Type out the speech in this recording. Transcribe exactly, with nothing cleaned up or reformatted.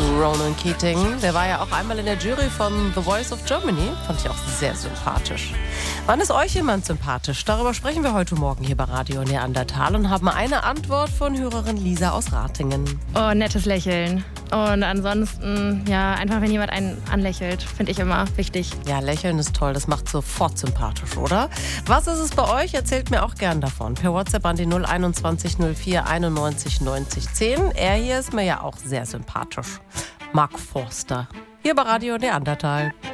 Ronan Keating. Der war ja auch einmal in der Jury von The Voice of Germany. Fand ich auch sehr sympathisch. Wann ist euch jemand sympathisch? Darüber sprechen wir heute Morgen hier bei Radio Neandertal und haben eine Antwort von Hörerin Lisa aus Ratingen. Oh, nettes Lächeln. Und ansonsten, ja, einfach wenn jemand einen anlächelt, finde ich immer wichtig. Ja, lächeln ist toll, das macht sofort sympathisch, oder? Was ist es bei euch? Erzählt mir auch gern davon. Per WhatsApp an die null einundzwanzig null vier einundneunzig neunzig zehn. Er hier ist mir ja auch sehr sympathisch. Mark Forster. Hier bei Radio Neandertal.